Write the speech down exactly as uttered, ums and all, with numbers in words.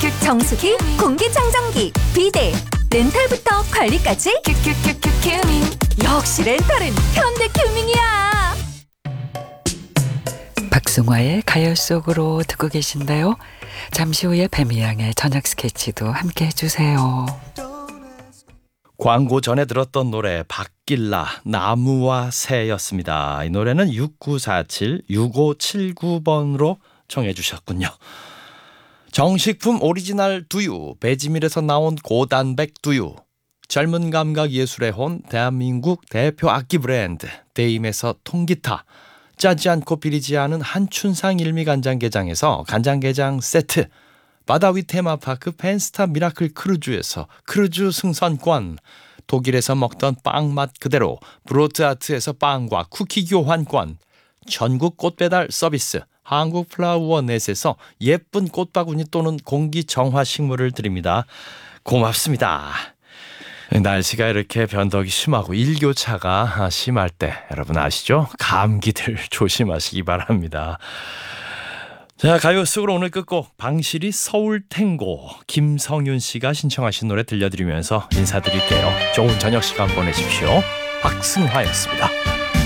정수기, 공기청정기, 비데, 렌탈부터 관리까지 큐큐큐큐 큐밍. 역시 렌탈은 현대큐밍이야. 박승화의 가요 속으로 듣고 계신데요. 잠시 후에 배미양의 저녁 스케치도 함께 해주세요. 광고 전에 들었던 노래 박길라 나무와 새였습니다. 이 노래는 육구사칠 육오칠구 번으로 청해 주셨군요. 정식품 오리지널 두유 배지밀에서 나온 고단백 두유, 젊은 감각 예술의 혼 대한민국 대표 악기 브랜드 데임에서 통기타, 짜지 않고 비리지 않은 한춘상 일미간장게장에서 간장게장 세트, 바다위 테마파크 펜스타 미라클 크루즈에서 크루즈 승선권, 독일에서 먹던 빵 맛 그대로 브로트아트에서 빵과 쿠키 교환권, 전국 꽃배달 서비스 한국플라워넷에서 예쁜 꽃바구니 또는 공기정화 식물을 드립니다. 고맙습니다. 날씨가 이렇게 변덕이 심하고 일교차가 심할 때 여러분 아시죠? 감기들 조심하시기 바랍니다. 자, 가요 속으로 오늘 끝곡 방실이 서울탱고 김성윤 씨가 신청하신 노래 들려드리면서 인사드릴게요. 좋은 저녁 시간 보내십시오. 박승화였습니다.